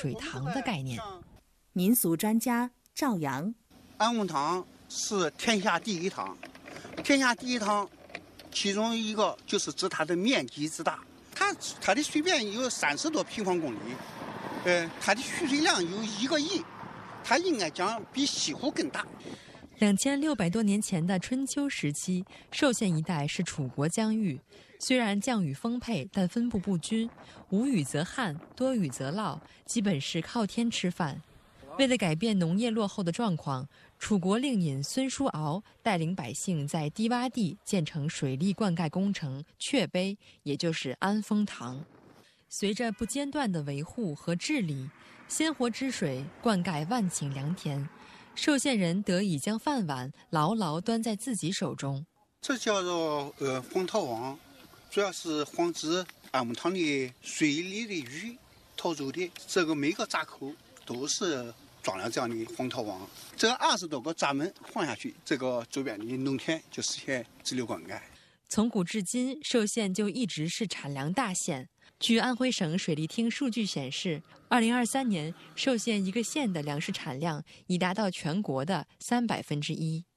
水塘的概念。 民俗专家赵阳， 安丰塘是天下第一塘，天下第一塘，其中一个就是指它的面积之大，它的水面有30多平方公里，它的蓄水量有1个亿，它应该讲比西湖更大。 2600多年前的春秋时期，寿县一带是楚国疆域。虽然降雨丰沛，但分布不均，无雨则旱，多雨则涝，基本是靠天吃饭。为了改变农业落后的状况，楚国令尹孙叔敖带领百姓在低洼地建成水利灌溉工程阙碑，也就是安丰塘。随着不间断的维护和治理，鲜活之水灌溉万顷良田，寿县人得以将饭碗牢牢端在自己手中。 这叫做防逃网，主要是防止安丰塘的水里的鱼逃走的。这个每个闸口都是装了这样的防逃网，这20多个闸门放下去，这个周边的农田就实现直流灌溉。 从古至今，寿县就一直是产粮大县。据安徽省水利厅数据显示，2023年寿县一个县的粮食产量已达到全国的1/3。